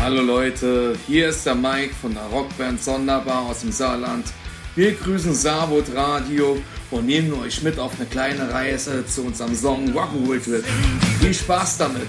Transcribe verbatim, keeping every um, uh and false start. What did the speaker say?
Hallo Leute, hier ist der Mike von der Rockband Sonderbar aus dem Saarland. Wir grüßen Saarwood Radio und nehmen euch mit auf eine kleine Reise zu unserem Song Rock'n'Roll Trip. Viel Spaß damit!